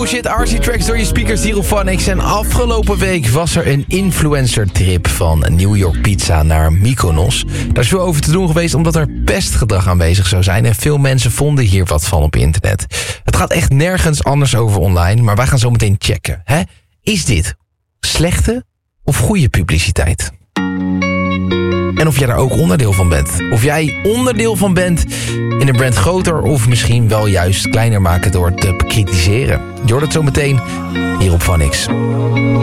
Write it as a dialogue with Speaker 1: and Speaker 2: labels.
Speaker 1: bullshit RC Tracks door je speakers hier op Phonics. En afgelopen week was er een influencer trip van New York Pizza naar Mykonos. Daar is veel over te doen geweest omdat er pestgedrag aanwezig zou zijn. En veel mensen vonden hier wat van op internet. Het gaat echt nergens anders over online, maar wij gaan zo meteen checken. Hè? Is dit slechte of goede publiciteit? En of jij daar ook onderdeel van bent. Of jij onderdeel van bent in een brand groter of misschien wel juist kleiner maken door te bekritiseren. Je hoort het zo meteen hier op Phonics.